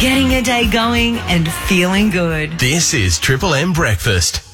Getting your day going and feeling good. This is Triple M Breakfast.